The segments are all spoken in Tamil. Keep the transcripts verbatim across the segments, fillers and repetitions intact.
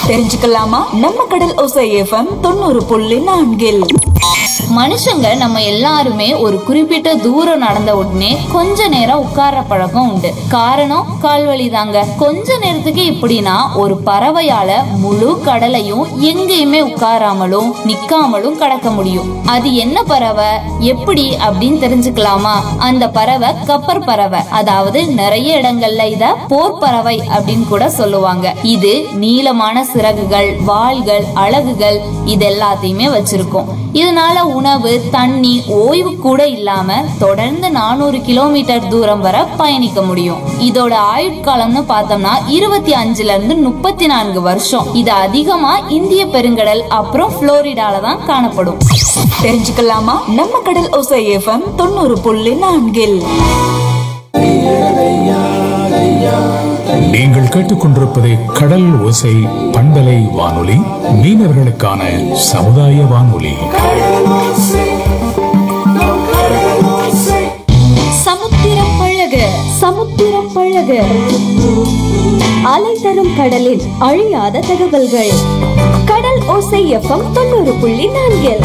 தெரிஞ்சுக்கலாமா? நம்ம கடல் ஓசை எஃப்எம் தொண்ணூறு புள்ளி நான்கில் மனுஷங்க நம்ம எல்லாருமே ஒரு குறிப்பிட்ட தூரம் நடந்த உடனே கொஞ்ச நேரம் உட்கார்ற பழக்கம் உண்டு. காரணம் கால்வலி தாங்க. கொஞ்ச நேரத்துக்கு இப்படின்னா ஒரு பறவையால முழு கடலையும் எங்கேயுமே உட்காராமலும் நிக்காமலும் கடக்க முடியும். அது என்ன பறவை, எப்படி அப்படின்னு தெரிஞ்சுக்கலாமா? அந்த பறவை கப்பர் பறவை. அதாவது நிறைய இடங்கள்ல இத போர் பறவை அப்படின்னு கூட சொல்லுவாங்க. இது நீளமான சிறகுகள், வாள்கள், அலகுகள் இது எல்லாத்தையுமே வச்சிருக்கும். இதனால உணவு, தண்ணி, ஓய்வு கூட இல்லாம தொடர்ந்து நானூறு கிலோமீட்டர் தூரம் வரை பயணிக்க முடியும். இதோட ஆயுட்காலம்னு பார்த்தோம்னா இருபத்தி அஞ்சுல இருந்து முப்பத்தி நான்கு வருஷம். இது அதிகமா இந்திய பெருங்கடல் அப்புறம் புளோரிடால தான் காணப்படும். தெரிஞ்சுக்கலாமா? நம்ம கடல் ஓசை எஃப்எம் தொண்ணூறு புள்ளி நான்கில் நீங்கள் கேட்டுக்கொண்டிருப்பது கடல் ஓசை பண்பலை வானொலி, மீனவர்களுக்கான சமுதாய வானொலி. சமுத்திரம் பழக சமுத்திரம் பழக அலை தரும் கடலின் அழியாத தகவல்கள். கடல் ஓசை எஃப்எம் தொண்ணூறு புள்ளி நான்கில்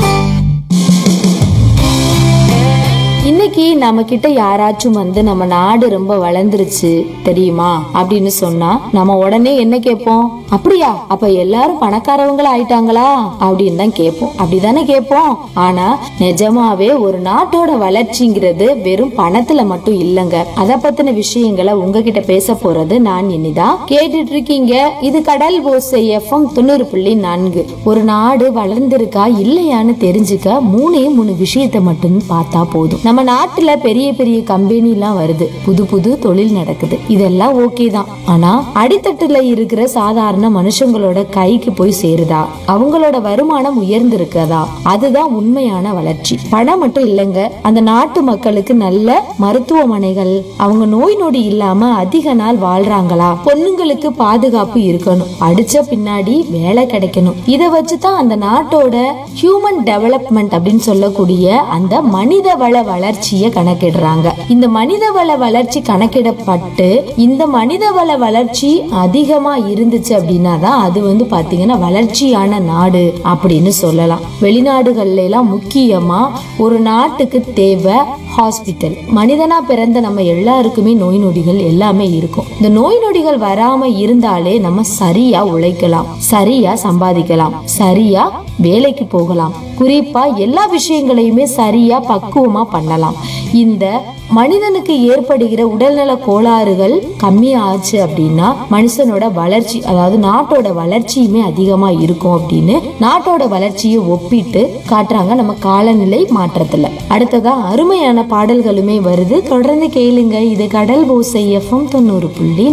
இன்னைக்கு நம்ம கிட்ட யாராச்சும் வந்து நம்ம நாடு ரொம்ப வளர்ந்துருச்சு தெரியுமா அப்படின்னு சொன்னா நம்ம உடனே என்ன கேட்போம்? அப்படியா, அப்ப எல்லாரும் பணக்காரவங்களா ஆயிட்டாங்களா அப்படின்னு தான் கேட்போம். அப்படிதானே கேட்போம். ஆனா நிஜமாவே ஒரு நாட்டோட வளர்ச்சிங்கிறது வெறும் பணத்துல மட்டும் இல்லங்க. அத பத்தின விஷயங்களை உங்ககிட்ட பேச போறது நான் இனிதான். கேட்டுட்டு இருக்கீங்க இது கடல் ஓசை எஃப்எம் தொண்ணூறு புள்ளி நான்கு. ஒரு நாடு வளர்ந்திருக்கா இல்லையான்னு தெரிஞ்சுக்க மூணே மூணு விஷயத்த மட்டும் பார்த்தா போதும். நம்ம நாட்டுல பெரிய பெரிய கம்பெனி எல்லாம் வருது, புது புது தொழில் நடக்குது, இதெல்லாம் ஓகே தான். ஆனா அடித்தட்டுல இருக்கிற சாதாரண மனுஷங்களோட கைக்கு போய் சேருதா? அவங்களோட வருமானம் உயர்ந்து இருக்கதா? அதுதான் உண்மையான வளர்ச்சி. பணம் மட்டும் இல்லைங்க, அந்த நாட்டு மக்களுக்கு நல்ல மருத்துவமனைகள், அவங்க நோய் நொடி இல்லாம அதிக நாள் வாழ்றாங்களா? பொண்ணுங்களுக்கு பாதுகாப்பு இருக்கணும், அடிச்ச பின்னாடி வேலை கிடைக்கணும். இத வச்சுதான் அந்த நாட்டோட ஹியூமன் டெவலப்மெண்ட் அப்படின்னு சொல்லக்கூடிய அந்த மனித வள வளர்ச்சியை கணக்கிடுறாங்க. இந்த மனித வள வளர்ச்சி கணக்கிடப்பட்டு இந்த மனித வள வளர்ச்சி அதிகமா இருந்துச்சு அப்படின்னா தான் அது வந்து பாத்தீங்கன்னா வளர்ச்சியான நாடு அப்படின்னு சொல்லலாம். வெளிநாடுகள்ல எல்லாம் முக்கியமா ஒரு நாட்டுக்கு தேவை ஹாஸ்பிட்டல். மனிதனா பிறந்த நம்ம எல்லாருக்குமே நோய் நொடிகள் எல்லாமே இருக்கும். இந்த நோய் நொடிகள் வராம இருந்தாலே நம்ம சரியா உழைக்கலாம், சரியா சம்பாதிக்கலாம், சரியா வேலைக்கு போகலாம். குறிப்பா எல்லா விஷயங்களையுமே சரியா பக்குவமா பண்ணலாம். இந்த மனிதனுக்கு ஏற்படுகிற உடல்நல கோளாறுகள் கம்மியாச்சு அப்படின்னா மனுஷனோட வளர்ச்சி, அதாவது நாட்டோட வளர்ச்சியுமே அதிகமா இருக்கும் அப்படின்னு நாட்டோட வளர்ச்சியை ஒப்பிட்டு காட்டுறாங்க நம்ம காலநிலை மாற்றத்துல. அடுத்ததா அருமையான பாடல்களுமே வருது, தொடர்ந்து கேளுங்க. இது கடல் ஓசை எஃப்எம் தொண்ணூறு புள்ளி